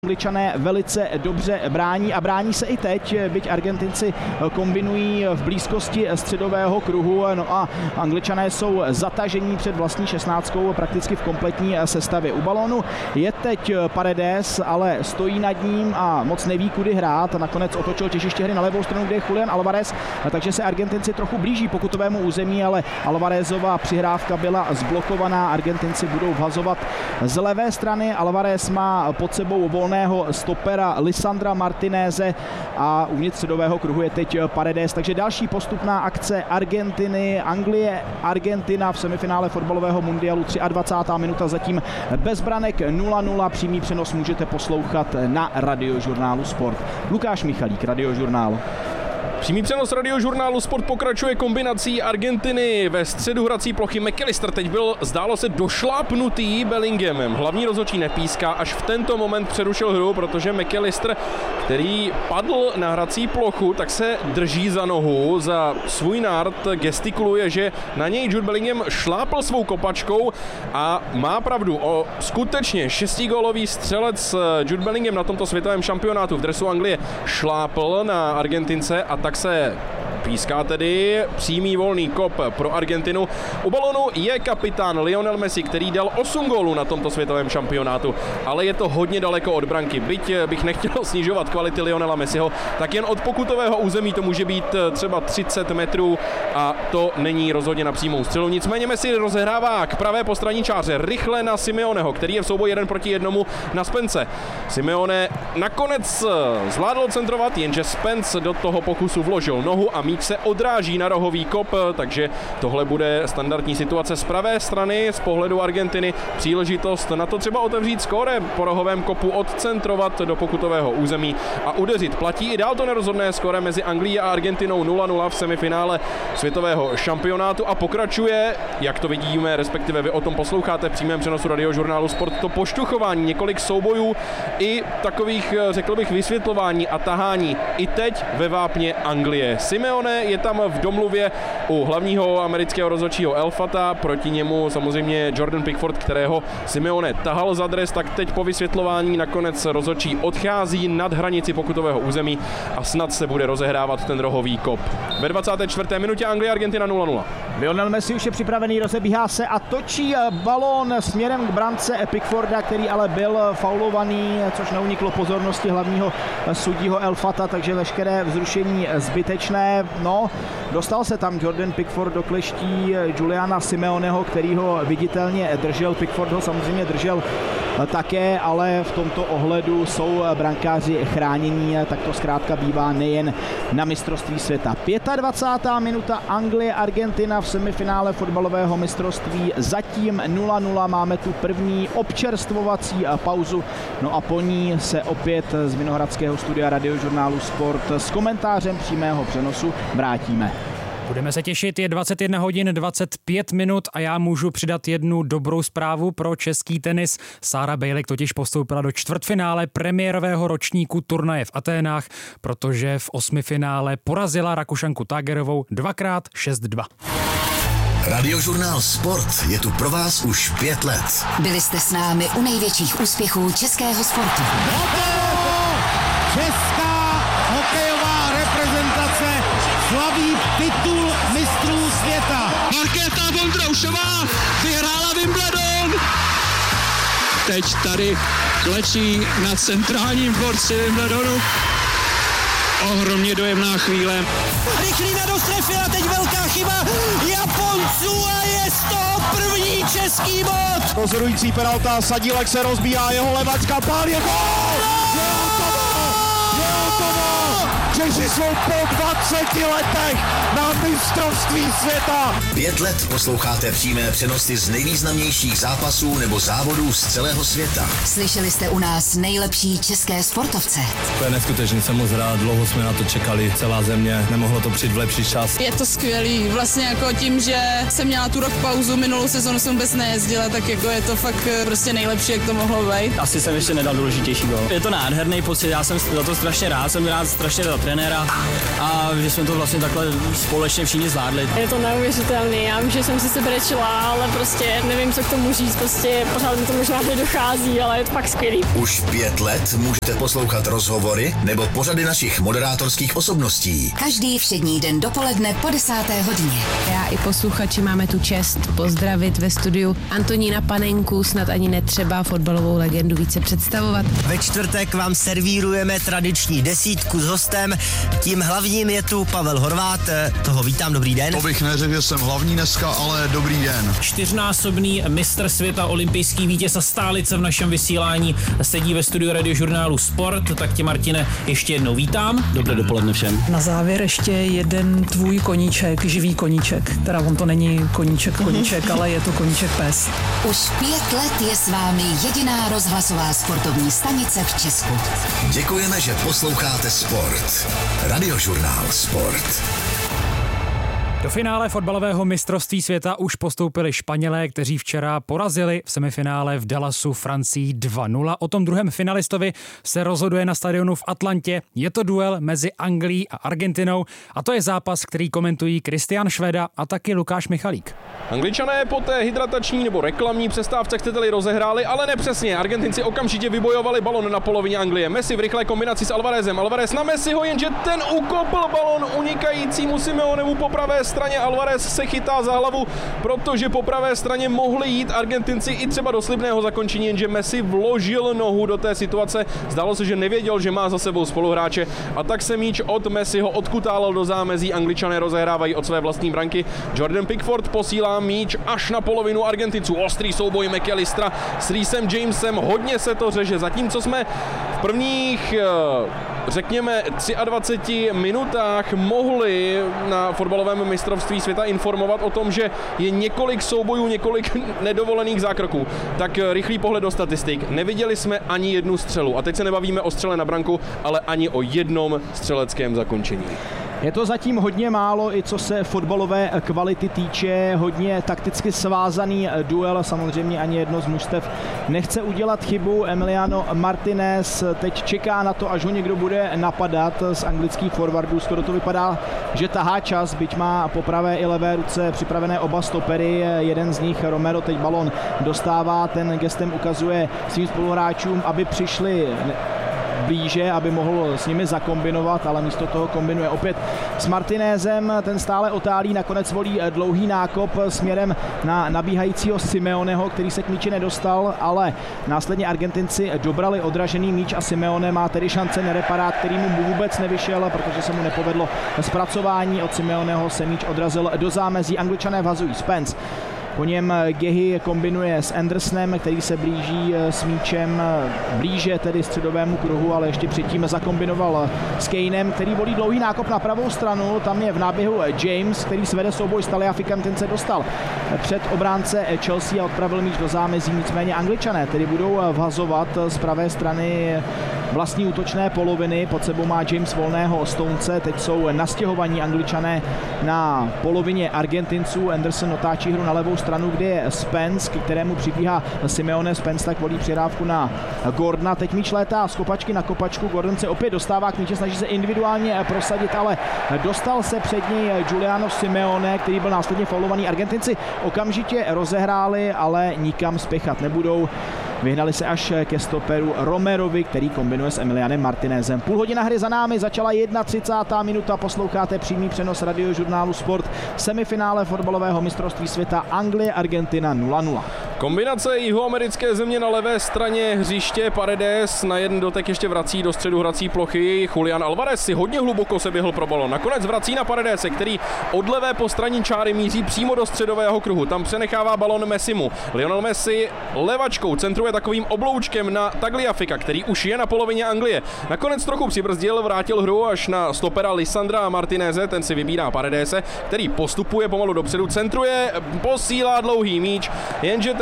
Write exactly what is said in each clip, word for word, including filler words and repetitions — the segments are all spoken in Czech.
Angličané velice dobře brání a brání se i teď, byť Argentinci kombinují v blízkosti středového kruhu, no a Angličané jsou zatažení před vlastní šestnáctkou prakticky v kompletní sestavě. U balónu je teď Paredes, ale stojí nad ním a moc neví, kudy hrát. Nakonec otočil těžiště hry na levou stranu, kde je Julián Alvarez, takže se Argentinci trochu blíží pokutovému území, ale Alvarezova přihrávka byla zblokovaná. Argentinci budou vhazovat z levé strany. Alvarez má pod sebou volného stopera Lisandra Martineze a uvnitř středového kruhu je teď Paredes, takže další postupná akce Argentiny, Anglie, Argentina v semifinále fotbalového mundialu, dvacátá třetí minuta zatím bez branek, nula nula, přímý přenos můžete poslouchat na Radiožurnálu Sport. Lukáš Michalík, Radiožurnál. Přímý přenos Radiožurnálu Sport pokračuje kombinací Argentiny ve středu hrací plochy. McAllister teď byl, zdálo se, došlápnutý Bellinghamem. Hlavní rozhodčí nepíská, až v tento moment přerušil hru, protože McAllister, který padl na hrací plochu, tak se drží za nohu, za svůj nárt, gestikuluje, že na něj Jude Bellingham šlápl svou kopačkou a má pravdu. O skutečně šestigólový střelec Jude Bellingham na tomto světovém šampionátu v dresu Anglie šlápl na Argentince a tak se píská tedy přímý volný kop pro Argentinu. U balonu je kapitán Lionel Messi, který dal osm gólů na tomto světovém šampionátu, ale je to hodně daleko od branky. Byť bych nechtěl snižovat kvality Lionela Messiho, tak jen od pokutového území to může být třeba třicet metrů a to není rozhodně na přímou střelu. Nicméně Messi rozehrává k pravé postraní čáře rychle na Simeoneho, který je v souboji jeden proti jednomu na Spence. Simeone nakonec zvládl centrovat, jenže Spence do toho pokusu vložil nohu a míč se odráží na rohový kop, takže tohle bude standardní situace z pravé strany z pohledu Argentiny. Příležitost na to třeba otevřít skóre po rohovém kopu, odcentrovat do pokutového území a udeřit. Platí i dál to nerozhodné skóre mezi Anglií a Argentinou nula nula v semifinále světového šampionátu a pokračuje, jak to vidíme, respektive vy o tom posloucháte v přímém přenosu Radiožurnálu Sport, to poštuchování, několik soubojů i takových, řekl bych, vysvětlování a tahání i teď ve vápně Anglie. Simeone je tam v domluvě u hlavního amerického rozhodčího Elfata, proti němu samozřejmě Jordan Pickford, kterého Simeone tahal za dres, tak teď po vysvětlování nakonec rozhodčí odchází nad hranici pokutového území a snad se bude rozehrávat ten rohový kop. Ve dvacáté čtvrté minutě Anglie Argentina nula nula. Lionel Messi už je připravený, rozebíhá se a točí balón směrem k brance Pickforda, který ale byl faulovaný, což neuniklo pozornosti hlavního sudího Elfata, takže veškeré vzrušení zbytečné. No, dostal se tam Jordan Pickford do kleští Juliana Simeoneho, který ho viditelně držel. Pickford ho samozřejmě držel také, ale v tomto ohledu jsou brankáři chránění, tak to zkrátka bývá nejen na mistrovství světa. dvacátá pátá minuta Anglie, Argentina v semifinále fotbalového mistrovství, zatím nula nula, máme tu první občerstvovací pauzu, no a po ní se opět z Vinohradského studia Radiožurnálu Sport s komentářem přímého přenosu vrátíme. Budeme se těšit, je dvacet jedna hodin dvacet pět minut a já můžu přidat jednu dobrou zprávu pro český tenis. Sára Bejlik totiž postoupila do čtvrtfinále premiérového ročníku turnaje v Aténách, protože v osmifinále porazila Rakušanku Tagerovou dvakrát šest dva. Radiožurnál Sport je tu pro vás už pět let. Byli jste s námi u největších úspěchů českého sportu. Česká hokejová reprezentace slaví titul mistrů světa. Markéta Vondroušová vyhrála Wimbledon. Teď tady klečí na centrálním dvorci Wimbledonu. Ohromně dojemná chvíle. Rychlý na do strefy a teď velká chyba Japonců a je z toho první český bod. Rozhodující penalta, Sadílek se rozbíhá, jeho levacká pál, je gól! Je hotovo! Je hotovo! Češi jsou po dvaceti letech na mistrovství světa. Pět let posloucháte přímé přenosy z nejvýznamnějších zápasů nebo závodů z celého světa. Slyšeli jste u nás nejlepší české sportovce. To je neskutečný, jsem moc rád, dlouho jsme na to čekali, celá země, nemohlo to přijít v lepší čas. Je to skvělý, vlastně jako tím, že jsem měla tu rok pauzu, minulou sezonu jsem vůbec nejezdila, tak jako je to fakt prostě nejlepší, jak to mohlo být. Asi jsem ještě nedal důležitější gol. Je to nádherný pocit, já jsem za to strašně rád, jsem rád strašně za trenéra a že jsme to vlastně takhle společně všichni zvládli. Je to neuvěřitelné, já vím, že jsem si se brečela, ale prostě nevím, co k tomu říct, prostě pořád mi to možná nedochází, ale je to fakt skvělý. Už pět let můžete poslouchat rozhovory nebo pořady našich moderátorských osobností. Každý všední den dopoledne po desáté hodině. Já i posluchači máme tu čest pozdravit ve studiu Antonína Panenku, snad ani netřeba fotbalovou legendu více představovat. Ve čtvrtek vám servírujeme tradiční desítku s hostem. Tím hlavním je tu Pavel Horvát. Toho vítám, dobrý den. To bych neřekl, že jsem hlavní dneska, ale dobrý den. Čtyřnásobný mistr světa, olympijský vítěz a stálice v našem vysílání sedí ve studiu radiožurnálu Sport. Tak tě, Martine, ještě jednou vítám. Dobré dopoledne všem. Na závěr ještě jeden tvůj koníček, živý koníček. Teda on to není koníček, koníček, ale je to koníček pes. Už pět let je s vámi jediná rozhlasová sportovní stanice v Česku. Děkujeme, že posloucháte Sport. Radiožurnál Sport. Do finále fotbalového mistrovství světa už postoupili Španělé, kteří včera porazili v semifinále v Dallasu Francii dva nula. O tom druhém finalistovi se rozhoduje na stadionu v Atlantě. Je to duel mezi Anglií a Argentinou a to je zápas, který komentují Kristian Šveda a taky Lukáš Michalík. Angličané po té hydratační nebo reklamní přestávce, chcete-li, rozehráli, ale nepřesně. Argentinci okamžitě vybojovali balon na polovině Anglie. Messi v rychlé kombinaci s Alvarezem. Alvarez na Messiho, jenže ten ukopl balon unikajícímu Simeonemu po pravé straně. Alvarez se chytá za hlavu, protože po pravé straně mohli jít Argentinci i třeba do slibného zakončení, jenže Messi vložil nohu do té situace. Zdálo se, že nevěděl, že má za sebou spoluhráče a tak se míč od Messiho odkutálel do zámezí. Angličané rozehrávají od své vlastní branky. Jordan Pickford posílá míč až na polovinu Argentinců. Ostrý souboj McAllistera s Reesem Jamesem, hodně se to řeže. Zatímco jsme v prvních, řekněme, dvaceti třech minutách mohli na fotbalovém mistrovství světa informovat o tom, že je několik soubojů, několik nedovolených zákroků, tak rychlý pohled do statistik. Neviděli jsme ani jednu střelu. A teď se nebavíme o střele na branku, ale ani o jednom střeleckém zakončení. Je to zatím hodně málo, i co se fotbalové kvality týče, hodně takticky svázaný duel, samozřejmě ani jedno z mužstev nechce udělat chybu. Emiliano Martinez teď čeká na to, až ho někdo bude napadat z anglických forwardů. Skoro to vypadá, že tahá čas, byť má po pravé i levé ruce připravené oba stopery. Jeden z nich, Romero, teď balon dostává, ten gestem ukazuje svým spoluhráčům, aby přišli blíže, aby mohl s nimi zakombinovat, ale místo toho kombinuje opět s Martinezem, ten stále otálí, nakonec volí dlouhý nákop směrem na nabíhajícího Simeoneho, který se k míči nedostal, ale následně Argentinci dobrali odražený míč a Simeone má tedy šance na reparát, který mu vůbec nevyšel, protože se mu nepovedlo zpracování. Od Simeoneho se míč odrazil do zámezí. Angličané vhazují Spence. Po něm Gehy kombinuje s Andersonem, který se blíží s míčem blíže tedy středovému kruhu, ale ještě předtím zakombinoval s Kanem, který volí dlouhý nákop na pravou stranu. Tam je v náběhu James, který svede souboj s Tagliaficem, ten se dostal před obránce Chelsea a odpravil míč do zámezí. Nicméně Angličané tedy budou vhazovat z pravé strany vlastní útočné poloviny. Pod sebou má James volného Stonce, teď jsou nastěhovaní Angličané na polovině Argentinců. Anderson otáčí hru na levou stranu, kde je Spence, k kterému přibíhá Simeone. Spence tak volí přihrávku na Gordona. Teď míč létá z kopačky na kopačku. Gordon se opět dostává k míči, snaží se individuálně prosadit, ale dostal se před něj Giuliano Simeone, který byl následně faulovaný. Argentinci okamžitě rozehráli, ale nikam spěchat nebudou. Vyhnali se až ke stoperu Romerovi, který kombinuje s Emilianem Martinezem. Půl hodina hry za námi, začala třicátá jedna minuta, posloucháte přímý přenos radiožurnálu Sport, semifinále fotbalového mistrovství světa Anglie Argentina nula nula. Kombinace jihoamerické země na levé straně hřiště, Paredes na jeden dotek ještě vrací do středu hrací plochy, Julian Alvarez si hodně hluboko se běhl pro balon. Nakonec vrací na Paredese, který od levé postranní čáry míří přímo do středového kruhu. Tam přenechává balon Messimu. Lionel Messi levačkou centruje takovým obloučkem na Tagliafica, který už je na polovině Anglie. Nakonec trochu přibrzdil, vrátil hru až na stopera Lisandra Martineze, ten si vybírá Paredese, který postupuje pomalu dopředu, centruje, posílá dlouhý míč, jenže ten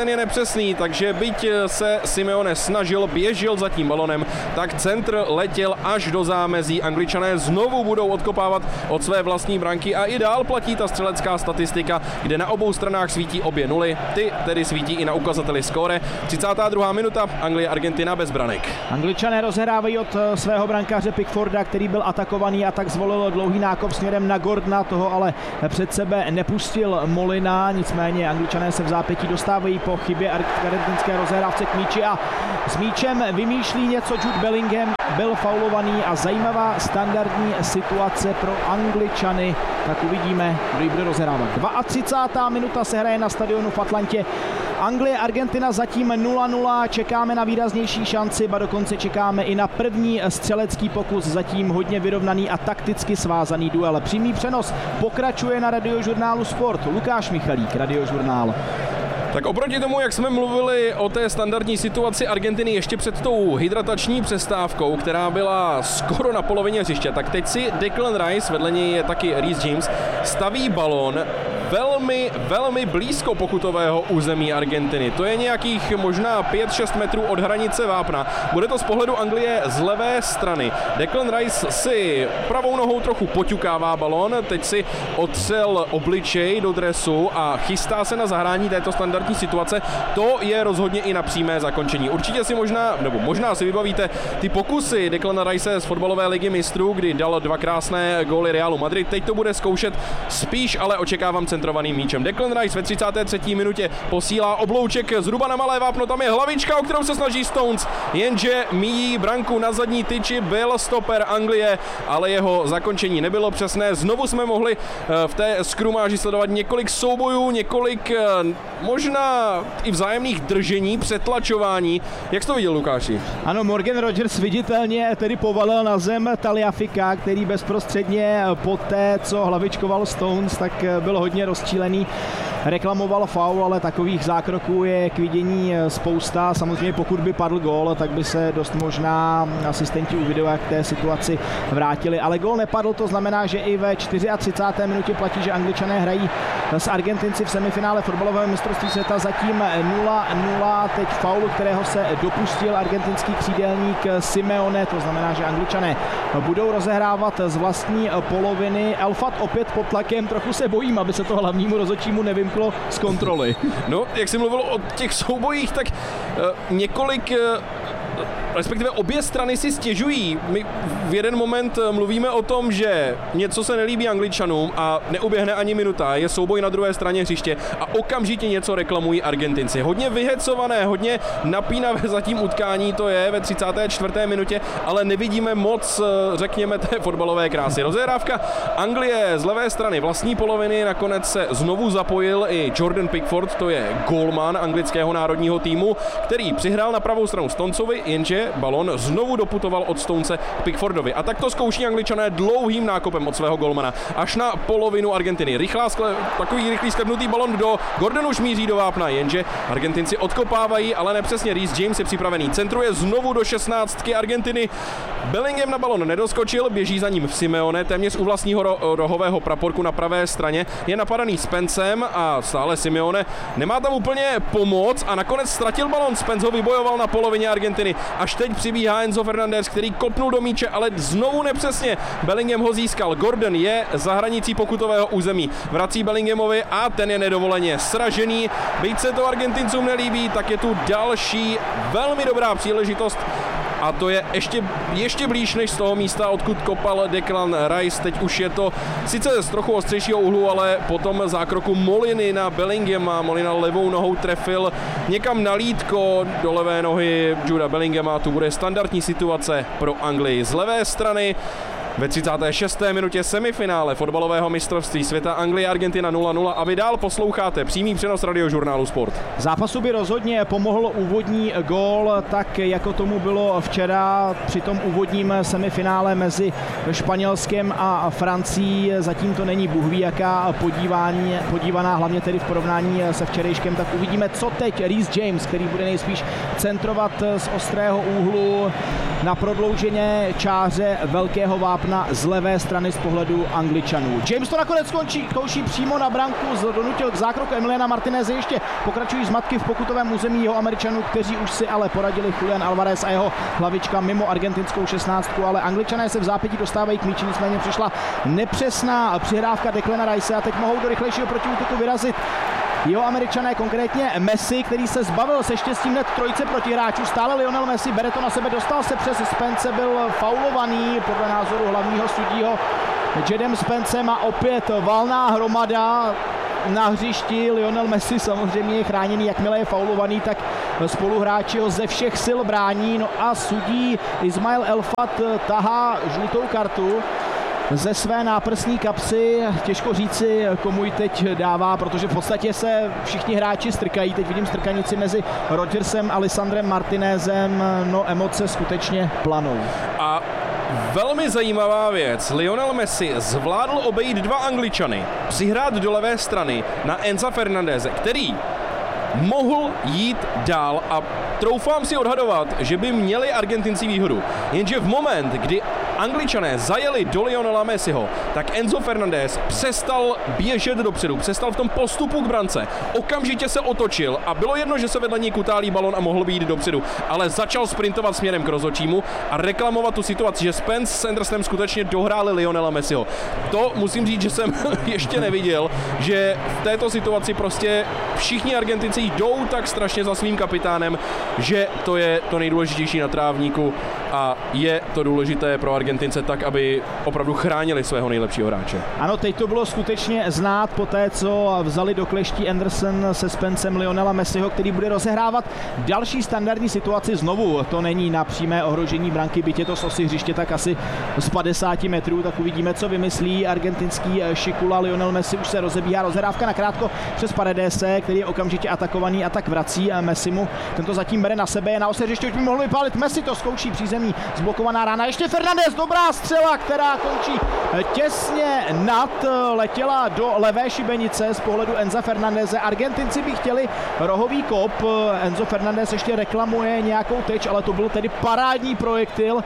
ten je nepřesný, takže byť se Simeone snažil, běžel za tím balonem, tak centr letěl až do zámezí. Angličané znovu budou odkopávat od své vlastní branky a i dál platí ta střelecká statistika, kde na obou stranách svítí obě nuly, ty tedy svítí i na ukazateli skóre. třicátá druhá minuta, Anglie, Argentina bez branek. Angličané rozehrávají od svého brankáře Pickforda, který byl atakovaný a tak zvolil dlouhý nákop směrem na Gordona, toho ale před sebe nepustil Molina, nicméně Angličané se v zápětí dostávají po chybě argentinské rozehrávce k míči a s míčem vymýšlí něco Jude Bellingham, byl faulovaný a zajímavá standardní situace pro Angličany, tak uvidíme, kdo ji bude rozehrávat. třicátá druhá minuta se hraje na stadionu v Atlantě. Anglie, Argentina zatím nula nula, čekáme na výraznější šanci, ba dokonce čekáme i na první střelecký pokus, zatím hodně vyrovnaný a takticky svázaný duel. Přímý přenos pokračuje na Radiožurnálu Sport. Lukáš Michalík, Radiožurnál. Tak oproti tomu, jak jsme mluvili o té standardní situaci Argentiny ještě před tou hydratační přestávkou, která byla skoro na polovině hřiště, tak teď si Declan Rice, vedle něj je taky Reece James, staví balón velmi, velmi blízko pokutového území Argentiny. To je nějakých možná pět šest metrů od hranice vápna. Bude to z pohledu Anglie z levé strany. Declan Rice si pravou nohou trochu poťukává balón, teď si otřel obličej do dresu a chystá se na zahrání této standardní situace. To je rozhodně i na přímé zakončení. Určitě si možná, nebo možná si vybavíte ty pokusy Declana Rice z fotbalové ligy mistrů, kdy dal dva krásné góly Realu Madrid. Teď to bude zkoušet spíš, ale očekávám centrovaným míčem. Declan Rice ve třicáté třetí minutě posílá oblouček zhruba na malé vápno, tam je hlavička, o kterou se snaží Stones, jenže míjí branku na zadní tyči, byl stoper Anglie, ale jeho zakončení nebylo přesné. Znovu jsme mohli v té skrumáži sledovat několik soubojů, několik možná i vzájemných držení, přetlačování. Jak jsi to viděl, Lukáši? Ano, Morgan Rogers viditelně tedy povalil na zem Tagliafica, který bezprostředně poté, co hlavičkoval Stones, tak byl hodně rozčílený. Reklamoval faul, ale takových zákroků je k vidění spousta. Samozřejmě pokud by padl gól, tak by se dost možná asistenti u videa k té situaci vrátili. Ale gól nepadl, to znamená, že i ve třicáté čtvrté minutě platí, že Angličané hrají s Argentinci v semifinále fotbalového mistrovství světa zatím nula nula. Teď faul, kterého se dopustil argentinský křídelník Simeone, to znamená, že Angličané budou rozehrávat z vlastní poloviny. Elfat opět pod tlakem, trochu se bojím, aby se to hlavnímu rozhodčímu nevymklo z kontroly. No, jak jsi mluvil o těch soubojích, tak uh, několik uh, respektive obě strany si stěžují. My v jeden moment mluvíme o tom, že něco se nelíbí Angličanům a neuběhne ani minuta, je souboj na druhé straně hřiště a okamžitě něco reklamují Argentinci. Hodně vyhecované, hodně napínavé zatím utkání to je ve třicáté čtvrté minutě, ale nevidíme moc, řekněme, té fotbalové krásy. Rozehrávka Anglie z levé strany vlastní poloviny, nakonec se znovu zapojil i Jordan Pickford, to je gólman anglického národního týmu, který přihrál na pravou stranu Stonesovi, jenže balon znovu doputoval od Stonese k Pickfordovi. A tak to zkouší Angličané dlouhým nákopem od svého golmana až na polovinu Argentiny. Rychlá skle, takový rychlý sklepnutý balon do Gordon už míří do vápna, jenže Argentinci odkopávají, ale nepřesně. Reece James je připravený. Centruje znovu do šestnáctky Argentiny. Bellingham na balon nedoskočil, běží za ním v Simeone, téměř u vlastního ro- rohového praporku na pravé straně. Je napadaný Spencem a stále Simeone nemá tam úplně pomoc a nakonec ztratil balon. Spence ho vybojoval na polovině Argentiny. Až teď přibíhá Enzo Fernandez, který kopnul do míče, ale znovu nepřesně. Bellingham ho získal. Gordon je za hranicí pokutového území. Vrací Bellinghamovi a ten je nedovoleně sražený. Byť se to Argentincům nelíbí, tak je tu další velmi dobrá příležitost. A to je ještě, ještě blíž než z toho místa, odkud kopal Declan Rice. Teď už je to sice z trochu ostřejšího úhlu, ale potom zákroku Moliny na Bellinghama. Molina levou nohou trefil někam na lítko do levé nohy Juda Bellinghama. Tu bude standardní situace pro Anglii z levé strany. Ve třicáté šesté minutě semifinále fotbalového mistrovství světa Anglie-Argentina nula nula a vy dál posloucháte přímý přenos Radiožurnálu Sport. Zápasu by rozhodně pomohl úvodní gól, tak jako tomu bylo včera při tom úvodním semifinále mezi Španělskem a Francií. Zatím to není bůh ví jaká podívání, podívaná, hlavně tedy v porovnání se včerejškem, tak uvidíme, co teď Reece James, který bude nejspíš centrovat z ostrého úhlu. na prodlouženě čáře velkého vápna z levé strany z pohledu Angličanů. James to nakonec skončí, kouší přímo na branku, donutil k zákroku Emiliana Martineze, ještě pokračují zmatky v pokutovém území jeho Američanů, kteří už si ale poradili. Julián Alvarez a jeho hlavička mimo argentinskou šestnáctku, ale Angličané se v zápětí dostávají k míči, nicméně přišla nepřesná přihrávka Declana Rice a teď mohou do rychlejšího protiútoku vyrazit jeho Američané, konkrétně Messi, který se zbavil se štěstím hned trojce protihráčů. Stále Lionel Messi bere to na sebe, dostal se přes Spence, byl faulovaný podle názoru hlavního sudího Jedem Spencem a opět valná hromada na hřišti. Lionel Messi samozřejmě je chráněný, jakmile je faulovaný, tak spoluhráči ho ze všech sil brání. No a sudí Ismail Elfat tahá žlutou kartu ze své náprsní kapsy. Těžko říci, komu ji teď dává, protože v podstatě se všichni hráči strkají. Teď vidím strkanici mezi Rodgersem a Lisandrem Martinezem. No, emoce skutečně planou. A velmi zajímavá věc. Lionel Messi zvládl obejít dva Angličany, přihrát do levé strany na Enza Fernandeze, který mohl jít dál a troufám si odhadovat, že by měli Argentinci výhodu. Jenže v moment, kdy Angličané zajeli do Lionela Messiho, tak Enzo Fernandez přestal běžet dopředu, přestal v tom postupu k brance, okamžitě se otočil a bylo jedno, že se vedle něj kutálí balon a mohl by jít dopředu, ale začal sprintovat směrem k rozhodčímu a reklamovat tu situaci, že Spence s Andersonem skutečně dohráli Lionela Messiho. To musím říct, že jsem ještě neviděl, že v této situaci prostě všichni Argentinci jdou tak strašně za svým kapitánem, že to je to nejdůležitější na trávníku a je to důležité pro Argentince tak, aby opravdu chránili svého nejlepšího hráče. Ano, teď to bylo skutečně znát po té, co vzali do kleští Anderson se Spencem Lionela Messiho, který bude rozehrávat další standardní situaci znovu. To není na přímé ohrožení branky, byť je to z osy hřiště tak asi z padesáti metrů, tak uvidíme, co vymyslí argentinský šikula. Lionel Messi už se rozebíhá, rozehrávka nakrátko přes Paredese, který je okamžitě atakovaný a tak vrací Messimu. Tento zatím bere na sebe, je na ose hřiště, už by mohl vypálit. Messi to zkouší přízemí, zblokovaná rána. Ještě Fernandez, dobrá střela, která končí těsně nad, letěla do levé šibenice z pohledu Enza Fernandeze. Argentinci by chtěli rohový kop, Enzo Fernandez ještě reklamuje nějakou tyč, ale to byl tedy parádní projektil,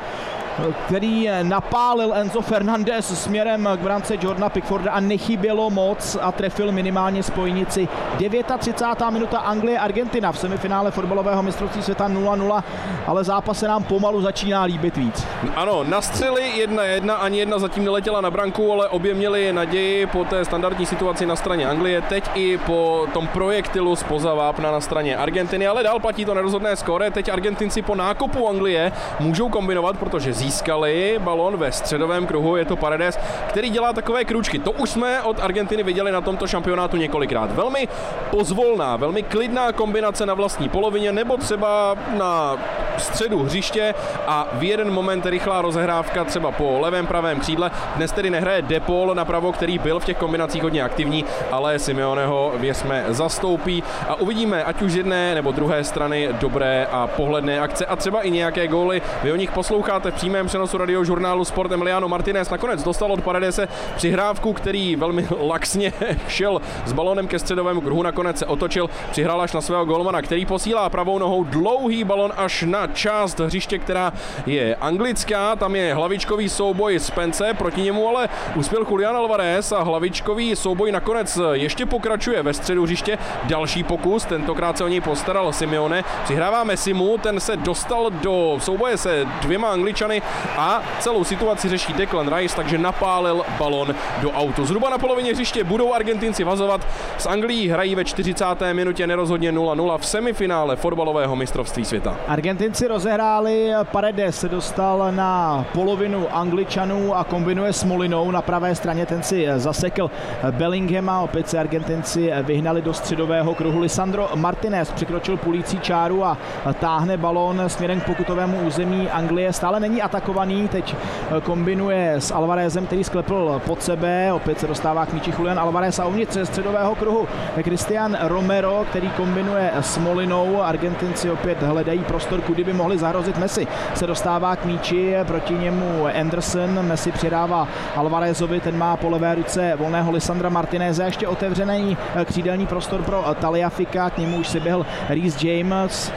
který napálil Enzo Fernandez směrem k brance Jordana Pickforda a nechybělo moc a trefil minimálně spojnici. třicátá devátá minuta Anglie Argentina v semifinále fotbalového mistrovství světa nula nula, ale zápas se nám pomalu začíná líbit víc. Ano, nastřeli jedna jedna, ani jedna zatím neletěla na branku, ale obě měli naději po té standardní situaci na straně Anglie, teď i po tom projektilu zpoza vápna na straně Argentiny, ale dál platí to nerozhodné skóre. Teď Argentinci po nákopu Anglie můžou kombinovat, protože získali balon ve středovém kruhu, je to Paredes, který dělá takové krůčky. To už jsme od Argentiny viděli na tomto šampionátu několikrát. Velmi pozvolná, velmi klidná kombinace na vlastní polovině nebo třeba na středu hřiště a v jeden moment rychlá rozehrávka třeba po levém pravém křídle. Dnes tedy nehraje De Paul napravo, který byl v těch kombinacích hodně aktivní, ale Simeoneho věřme zastoupí a uvidíme ať už z jedné nebo druhé strany dobré a pohledné akce a třeba i nějaké góly. Vy o nich posloucháte v přímém přenosu radiožurnálu Sport. Emiliano Martinez nakonec dostal od Paredese přihrávku, který velmi laxně šel s balonem ke středovému kruhu, nakonec se otočil, přihrál až na svého golmana, který posílá pravou nohou dlouhý balon až na část hřiště, která je anglická. Tam je hlavičkový souboj Spence, proti němu ale uspěl Julián Alvarez a hlavičkový souboj nakonec ještě pokračuje ve středu hřiště. Další pokus, tentokrát se o něj postaral Simeone, přihrává Messimu, ten se dostal do souboje se dvěma Angličany a celou situaci řeší Declan Rice, takže napálil balon do autu. Zhruba na polovině hřiště budou Argentinci vazovat. S Anglií hrají ve čtyřicáté minutě nerozhodně nula nula v semifinále fotbalového mistrovství světa. Argentinci rozehráli, Paredes se dostal na polovinu Angličanů a kombinuje s Molinou na pravé straně, ten si zasekl Bellinghama, opět se Argentinci vyhnali do středového kruhu. Lisandro Martinez překročil půlící čáru a táhne balón směrem k pokutovému území Anglie. Stále není atakovaný, teď kombinuje s Alvarezem, který sklepl pod sebe, opět se dostává k míči Julián Alvarez a uvnitř středového kruhu Cristian Romero, který kombinuje s Molinou. Argentinci opět hledají prostor, kudy by mohli zahrozit. Messi se dostává k míči, proti němu Anderson, Messi přidává Alvarezovi, ten má po levé ruce volného Lisandra Martineze, ještě otevřený křídelní prostor pro Tagliafica, k němu už si běhl Reece James.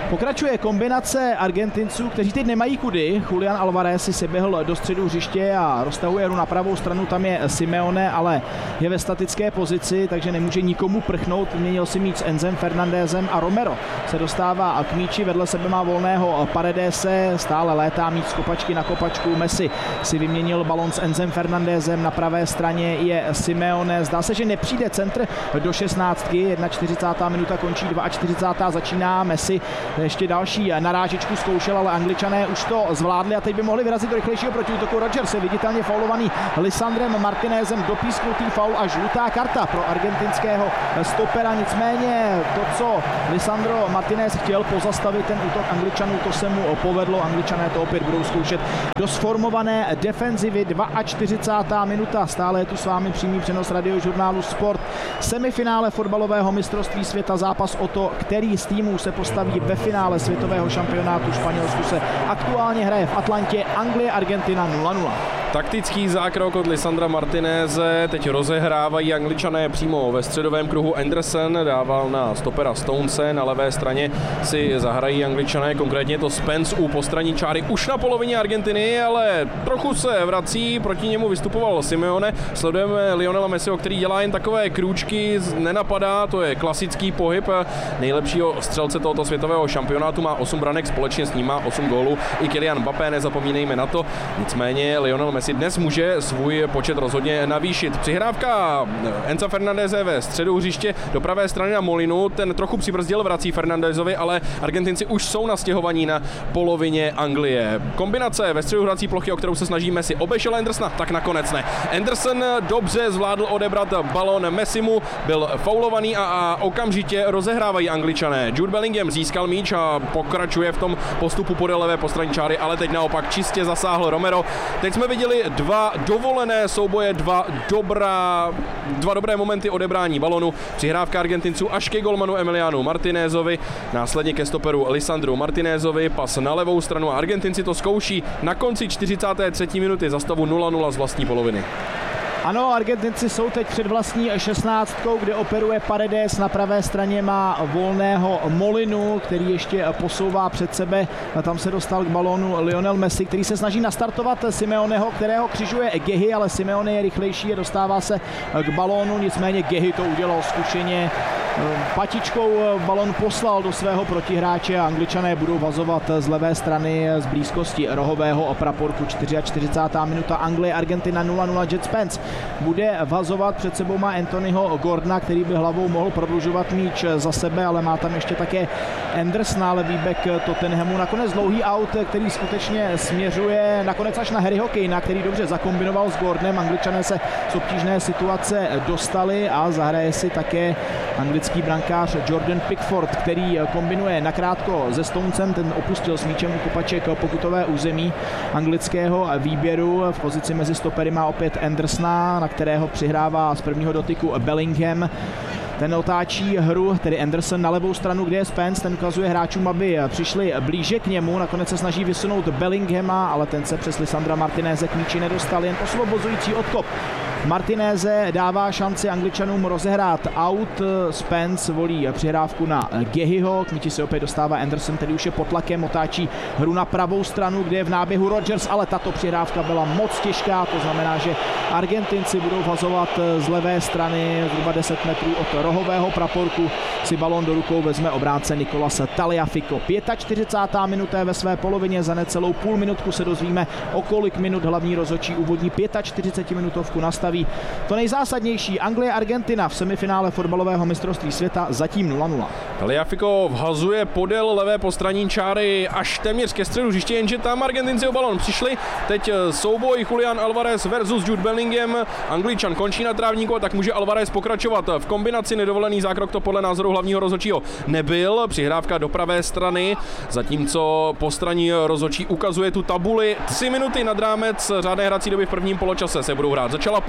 Pokračuje kombinace Argentinců, kteří teď nemají kudy. Julian Alvarez si seběhl do středu hřiště a roztahuje hru na pravou stranu, tam je Simeone, ale je ve statické pozici, takže nemůže nikomu prchnout. Měnil si míč s Enzem Fernandezem a Romero se dostává k míči, vedle sebe má volného Paredese, stále létá míč z kopačky na kopačku. Messi si vyměnil balon s Enzem Fernandezem, na pravé straně je Simeone. Zdá se, že nepřijde centr do šestnáctky, čtyřicátá jedna minuta končí, čtyřicátá druhá začíná. Messi ještě další narážečku zkoušel, ale Angličané už to zvládli a teď by mohli vyrazit do rychlejšího protiútoku. Rodgers je viditelně faulovaný Lisandrem Martinezem, dopísknutý faul a žlutá karta pro argentinského stopera. Nicméně to, co Lisandro Martinez chtěl pozastavit ten útok Angličanů, to se mu povedlo. Angličané to opět budou zkoušet do sformované defenzivy. čtyřicátá druhá minuta, stále je tu s vámi přímý přenos Radiožurnálu Sport. Semifinále fotbalového mistrovství světa, zápas o to, který z týmů se postaví ve finále světového šampionátu. Španělsku se aktuálně hraje v Atlantě, Anglie, Argentina nula nula. Taktický zákrok od Lisandra Martineze, teď rozehrávají Angličané přímo ve středovém kruhu. Anderson dával na stopera Stonese, na levé straně si zahrají Angličané, konkrétně to Spence u postranní čáry už na polovině Argentiny, ale trochu se vrací, proti němu vystupoval Simeone. Sledujeme Lionela Messiho, který dělá jen takové krůčky, nenapadá, to je klasický pohyb nejlepšího střelce tohoto světového šampionátu, má osm branek, společně s ním má osm gólů i Kylian Mbappé, nezapomínejme na to. Nicméně Lionel Messi dnes může svůj počet rozhodně navýšit. Přihrávka Enza Fernandeze ve středu hřiště do pravé strany na Molinu, ten trochu přibrzdil, vrací Fernandezovi, ale Argentinci už jsou nastěhovaní na polovině Anglie. Kombinace ve středu hrací plochy, o kterou se snaží Messi, obešel Andersona, tak nakonec ne. Anderson dobře zvládl odebrat balon Messimu, byl faulovaný a, a okamžitě rozehrávají Angličané. Jude Bellingham získal míč a pokračuje v tom postupu podél levé postranní čáry, ale teď naopak čistě zasáhl Romero. Teď jsme viděli dva dovolené souboje, dva, dobrá, dva dobré momenty odebrání balonu. Přihrávka Argentinců až ke golmanu Emilianu Martinézovi, následně ke stoperu Lisandru Martinézovi, pas na levou stranu a Argentinci to zkouší na konci čtyřicáté třetí minuty za stavu nula nula z vlastní poloviny. Ano, Argentinci jsou teď před vlastní šestnáctkou, kde operuje Paredes, na pravé straně má volného Molinu, který ještě posouvá před sebe, a tam se dostal k balónu Lionel Messi, který se snaží nastartovat Simeoneho, kterého křižuje Gehy, ale Simeone je rychlejší a dostává se k balónu, nicméně Gehy to udělal zkušeně. Patičkou balon poslal do svého protihráče a Angličané budou vazovat z levé strany z blízkosti rohového praporku. čtyřicátá čtvrtá minuta, Anglie, Argentina nula nula. Jet Spence bude vazovat, před sebou má Anthonyho Gordona, který by hlavou mohl prodlužovat míč za sebe, ale má tam ještě také Andersona, levý back Tottenhamu. Nakonec dlouhý aut, který skutečně směřuje nakonec až na Harryho Kanea, který dobře zakombinoval s Gordonem. Angličané se z obtížné situace dostali a zahraje si také anglický brankář Jordan Pickford, který kombinuje nakrátko se Stonesem, ten opustil s míčem u kopaček pokutové území anglického výběru. V pozici mezi stopery má opět Andersona, na kterého přihrává z prvního dotyku Bellingham. Ten otáčí hru, tedy Anderson na levou stranu, kde je Spence, ten ukazuje hráčům, aby přišli blíže k němu, nakonec se snaží vysunout Bellinghama, ale ten se přes Lisandra Martineze k míči nedostal, jen osvobozující odkop. Martineze dává šanci Angličanům rozehrát out, Spence volí přihrávku na Gehyho, k míči se opět dostává Anderson, který už je pod tlakem, otáčí hru na pravou stranu, kde je v náběhu Rodgers, ale tato přihrávka byla moc těžká, to znamená, že Argentinci budou vazovat z levé strany zhruba deset metrů od rohového praporku, si balón do rukou vezme obránce Nicolas Tagliafico. čtyřicátá pátá minuta ve své polovině, za necelou půl minutku se dozvíme, o kolik minut hlavní rozhodčí úvodní čtyřicetipětiminutovku nastaví. To nejzásadnější, Anglie Argentina v semifinále fotbalového mistrovství světa zatím nula nula. Tagliafico vhazuje podél levé postranní čáry až téměř ke středu hřiště, jenže tam Argentinci o balón přišli. Teď souboj Julian Alvarez versus Jude Bellingham. Angličan končí na trávníku a tak může Alvarez pokračovat v kombinaci. Nedovolený zákrok to podle názoru hlavního rozhodčího nebyl. Přihrávka do pravé strany, zatímco postranní rozhodčí ukazuje tu tabuli. Tři minuty nad rámec řádné hrací doby v prvním poločase se budou hrát. Začala první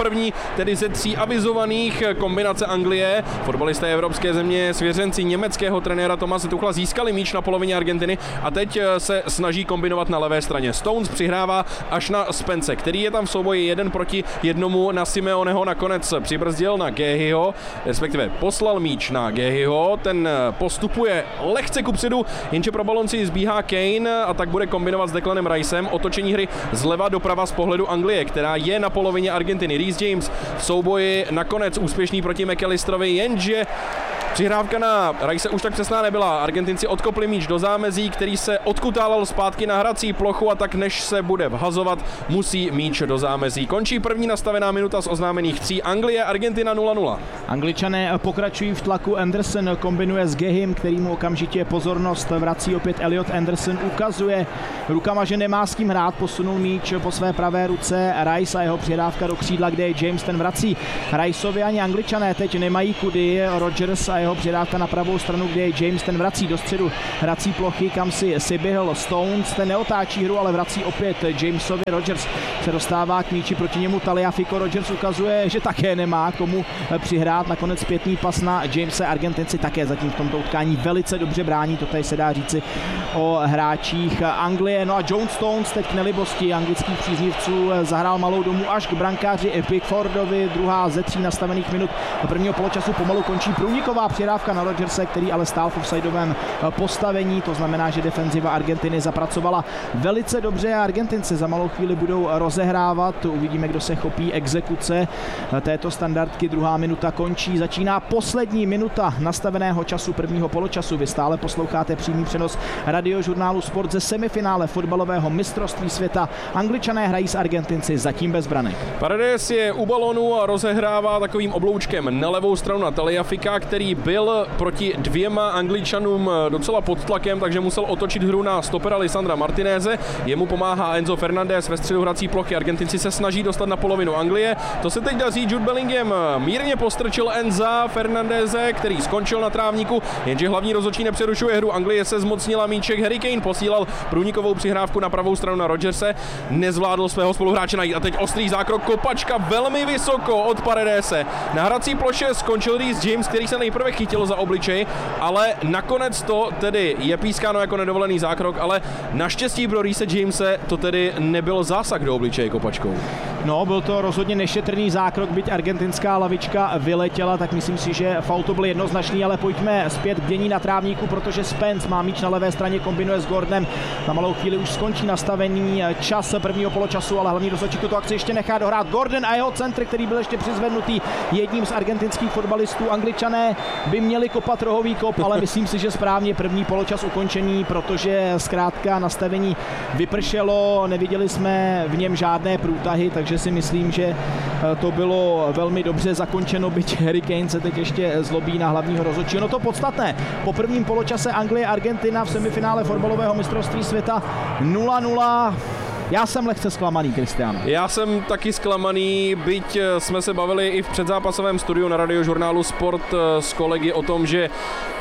první, tedy ze tří avizovaných. Kombinace Anglie, fotbalisté evropské země, svěřenci německého trenéra Thomase Tuchla získali míč na polovině Argentiny a teď se snaží kombinovat na levé straně. Stones přihrává až na Spence, který je tam v souboji jeden proti jednomu na Simeoneho, nakonec přibrzdil na Gehyho, respektive poslal míč na Gehyho, ten postupuje lehce kupředu, jenže pro balonci zbíhá Kane a tak bude kombinovat s Declanem Ricem. Otočení hry zleva doprava z pohledu Anglie, která je na polovině Argentiny. Reece James v souboji nakonec úspěšný proti McAllisterovi, jenže přihrávka na Rice už tak přesná nebyla. Argentinci odkopli míč do zámezí, který se odkutálal zpátky na hrací plochu a tak než se bude vhazovat, musí míč do zámezí. Končí první nastavená minuta z oznámených tří. Anglie, Argentina nula nula. Angličané pokračují v tlaku, Anderson kombinuje s Gehym, kterýmu okamžitě pozornost vrací opět Elliot Anderson, ukazuje rukama, že nemá s kým hrát, posunul míč po své pravé ruce Rice a jeho přihrávka do křídla, kde je James, ten vrací Riceovi. Ani Angličané teď nemají kudy, Rodgers a jeho přidávka na pravou stranu, kde je James, ten vrací do středu hrací plochy, kam si Sybil Stones, ten neotáčí hru, ale vrací opět Jamesovi. Rodgers se dostává k míči, proti němu Tagliafico, Rodgers ukazuje, že také nemá komu přihrát, nakonec zpětný pas na Jamese. Argentinci také zatím v tomto utkání velice dobře brání, to tady se dá říci o hráčích Anglie. No a John Stones teď k nelibosti anglických příznivců zahrál malou domů až k brankáři Pickfordovi, druhá ze tří nastavených minut prvního poločasu pomalu končí průniková přihrávka na Rodgerse, který ale stál v offsideovém postavení, to znamená, že defenziva Argentiny zapracovala velice dobře a Argentinci za malou chvíli budou rozehrávat, uvidíme, kdo se chopí exekuce této standardky. Druhá minuta končí, začíná poslední minuta nastaveného času prvního poločasu. Vy stále posloucháte přímý přenos radiožurnálu Sport ze semifinále fotbalového mistrovství světa. Angličané hrají s Argentinci zatím bez branek. Paredes je u balonu a rozehrává takovým obloučkem na levou stranu na Tagliafica, který byl proti dvěma Angličanům docela pod tlakem, takže musel otočit hru na stopera Lisandra Martineze. Jemu pomáhá Enzo Fernandez ve středu hrací plochy. Argentinci se snaží dostat na polovinu Anglie. To se teď daří. Jude Bellingham mírně postrčil Enza Fernandeze, který skončil na trávníku, jenže hlavní rozhodčí nepřerušuje hru. Anglie se zmocnila míček. Harry Kane posílal průnikovou přihrávku na pravou stranu na Rodgerse, nezvládl svého spoluhráče najít a teď ostrý zákrok, kopačka velmi vysoko od Paredese. Na hrací ploše skončil Reece James, který se nejprve chytil za obličej, ale nakonec to tedy je pískáno jako nedovolený zákrok, ale naštěstí pro Reece Jamese to tedy nebyl zásah do obličeje kopačkou. No, byl to rozhodně nešetrný zákrok, byť argentinská lavička vyletěla, tak myslím si, že faul to byl jednoznačný, ale pojďme zpět k dění na trávníku, protože Spence má míč na levé straně, kombinuje s Gordonem. Na malou chvíli už skončí nastavený čas prvního poločasu, ale hlavní rozhodčí tuto akci ještě nechá dohrát. Gordon a jeho centr, který byl ještě přizvednutý jedním z argentinských fotbalistů. Angličané by měli kopat rohový kop, ale myslím si, že správně první poločas ukončený, protože zkrátka nastavení vypršelo, neviděli jsme v něm žádné průtahy, takže si myslím, že to bylo velmi dobře zakončeno, byť Harry Kane se teď ještě zlobí na hlavního rozhodčího. No to podstatné, po prvním poločase Anglie-Argentina v semifinále fotbalového mistrovství světa nula nula. Já jsem lehce zklamaný, Kristián. Já jsem taky zklamaný, byť jsme se bavili i v předzápasovém studiu na radiožurnálu Sport s kolegy o tom, že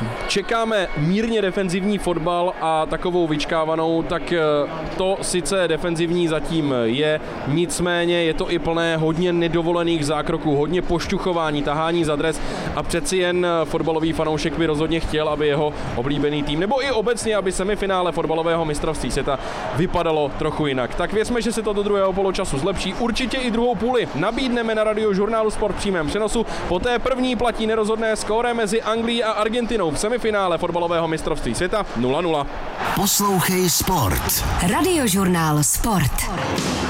čekáme mírně defenzivní fotbal a takovou vyčkávanou, tak to sice defenzivní zatím je, nicméně je to i plné hodně nedovolených zákroků, hodně pošťuchování, tahání za dres a přeci jen fotbalový fanoušek by rozhodně chtěl, aby jeho oblíbený tým, nebo i obecně, aby semifinále fotbalového mistrovství světa vypadalo trochu jinak. Tak věřme, že se to do druhého poločasu zlepší. Určitě i druhou půli nabídneme na radiožurnálu Sport v přímém přenosu. Poté první platí nerozhodné skóre mezi Anglií a Argentinou v semifinále fotbalového mistrovství světa nula nula. Poslouchej Sport. Radiožurnál Sport.